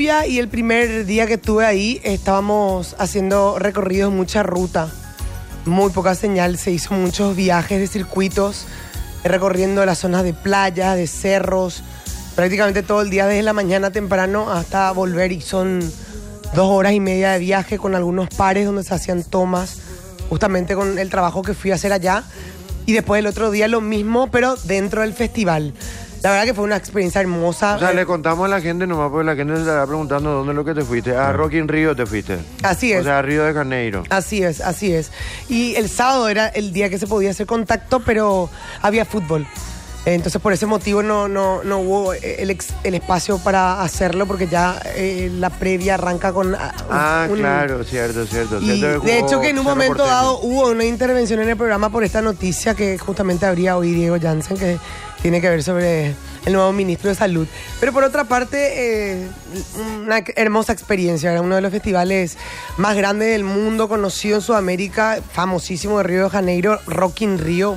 lluvia y el primer día que estuve ahí estábamos haciendo recorridos, mucha ruta, muy poca señal, se hizo muchos viajes de circuitos, recorriendo las zonas de playa, de cerros, prácticamente todo el día desde la mañana temprano hasta volver, y son 2 horas y media de viaje con algunos pares donde se hacían tomas, justamente con el trabajo que fui a hacer allá, y después el otro día lo mismo, pero dentro del festival. La verdad que fue una experiencia hermosa. O sea, le contamos a la gente nomás, porque la gente se estará preguntando dónde es lo que te fuiste. A Rock in Rio te fuiste. Así es. O sea, a Río de Janeiro. Así es, así es. Y el sábado era el día que se podía hacer contacto, pero había fútbol. Entonces, por ese motivo no hubo el espacio para hacerlo, porque ya la previa arranca con... Claro, cierto. Y de hecho que en un momento dado hubo una intervención en el programa por esta noticia que justamente habría hoy Diego Jansen, que tiene que ver sobre el nuevo ministro de Salud. Pero por otra parte, una hermosa experiencia. Era uno de los festivales más grandes del mundo, conocido en Sudamérica, famosísimo de Río de Janeiro, Rock in Rio,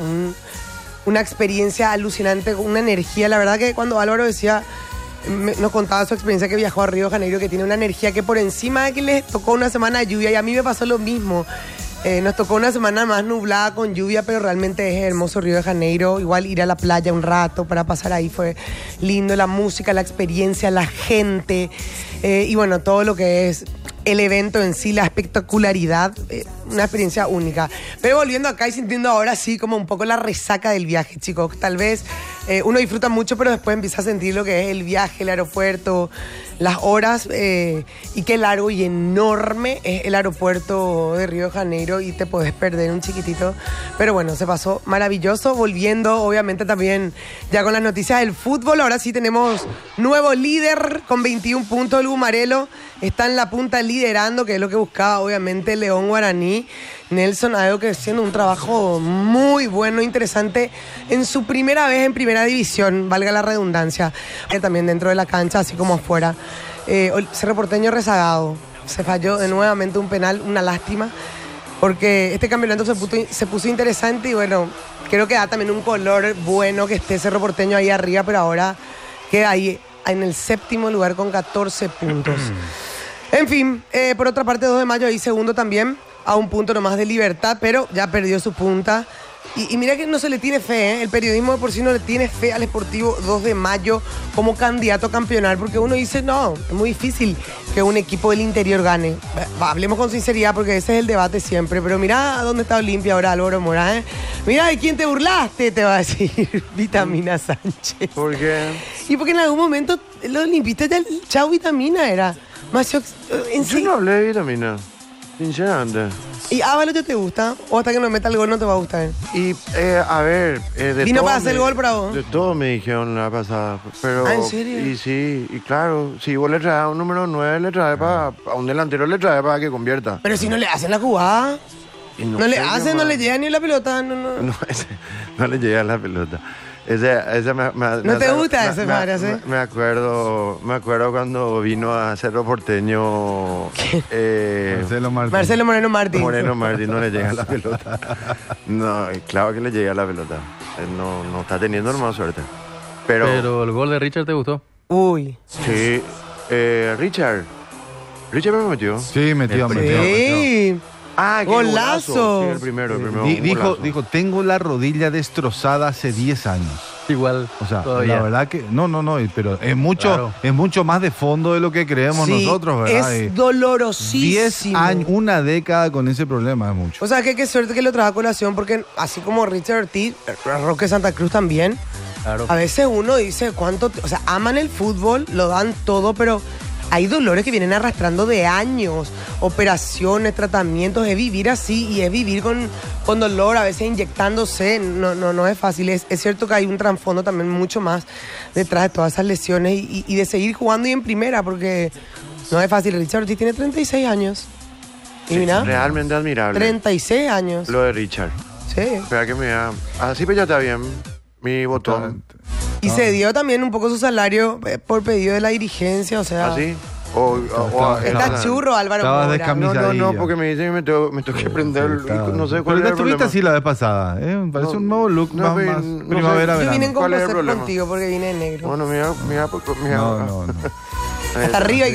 una experiencia alucinante, una energía. La verdad que cuando Álvaro nos contaba su experiencia que viajó a Río de Janeiro, que tiene una energía que por encima de que les tocó una semana de lluvia, y a mí me pasó lo mismo. Nos tocó una semana más nublada con lluvia, pero realmente es hermoso Río de Janeiro. Igual ir a la playa un rato para pasar ahí fue lindo. La música, la experiencia, la gente, y bueno, todo lo que es el evento en sí, la espectacularidad, una experiencia única. Pero volviendo acá y sintiendo ahora sí como un poco la resaca del viaje, chicos. Tal vez uno disfruta mucho, pero después empieza a sentir lo que es el viaje, el aeropuerto, las horas, y qué largo y enorme es el aeropuerto de Río de Janeiro, y te podés perder un chiquitito. Pero bueno, se pasó maravilloso. Volviendo, obviamente, también ya con las noticias del fútbol. Ahora sí tenemos nuevo líder con 21 puntos, el Gumarelo. Está en la punta liderando, que es lo que buscaba, obviamente, León Guaraní. Nelson Aeo, que haciendo un trabajo muy bueno, interesante, en su primera vez en primera división, valga la redundancia, también dentro de la cancha, así como afuera. Cerro Porteño rezagado, se falló de nuevamente un penal, una lástima, porque este campeonato se puso interesante, y bueno, creo que da también un color bueno que esté Cerro Porteño ahí arriba, pero ahora queda ahí en el 7º lugar con 14 puntos. En fin, por otra parte, 2 de mayo ahí segundo también, a un punto nomás de Libertad, pero ya perdió su punta. Y mira que no se le tiene fe, ¿eh? El periodismo de por sí no le tiene fe al Sportivo 2 de mayo como candidato a campeonar, porque uno dice, no, es muy difícil que un equipo del interior gane. Hablemos con sinceridad, porque ese es el debate siempre, pero mira dónde está Olimpia ahora, Álvaro Morán, ¿eh? Mira de quién te burlaste, te va a decir Vitamina Sánchez. ¿Por qué? Y porque en algún momento los olimpistas ya, chao Vitamina era. Yo no hablé de Vitamina, sinceramente. ¿Y Ávalo ya te gusta? ¿O hasta que no meta el gol no te va a gustar? Y, a ver... ¿Vino para hacer el gol para vos? De todo me dijeron la pasada, pero... ¿Ah, en serio? Y sí, y claro, si vos le traes a un número 9, le traes a un delantero, le traes para que convierta. Pero si no le hacen la jugada... No le hacen, no le llega ni la pelota, no. No le llega la pelota. Ese ¿No te gusta ese, madre? Me acuerdo cuando vino a Cerro Porteño Marcelo Moreno Martín. Moreno Martín, no le llega la pelota. No, claro que le llega la pelota. No está teniendo nomás suerte. Pero el gol de Richard te gustó. Uy. Sí, Richard me metió. Sí, metió. Sí. Ah, qué golazo. Sí, el primero. Dijo, tengo la rodilla destrozada hace 10 años. Igual, o sea, todavía. La verdad que no, pero es mucho más de fondo de lo que creemos nosotros, ¿verdad? Es dolorosísimo. 10 años, una década con ese problema es mucho. O sea, que qué suerte que lo trajo a colación, porque así como Richard Ortiz, Roque Santa Cruz también, claro. A veces uno dice o sea, aman el fútbol, lo dan todo, pero hay dolores que vienen arrastrando de años, operaciones, tratamientos, es vivir así y es vivir con dolor, a veces inyectándose, no es fácil. Es cierto que hay un trasfondo también mucho más detrás de todas esas lesiones y de seguir jugando y en primera, porque no es fácil. Richard Ortiz tiene 36 años. Y sí, mira, realmente admirable. 36 años. Lo de Richard. Sí. Espera que me da... Así pues ya está bien. Mi botón. Y se dio también un poco su salario por pedido de la dirigencia, o sea... ¿Ah, sí? Está churro, Álvaro Mora. No, porque me dicen que me tengo que prender, no sé cuál es el problema. Pero estuviste así la vez pasada, me parece un nuevo look más primavera, verano. Yo vine en composer contigo porque vine en negro. Bueno, mira. No. Hasta arriba hay que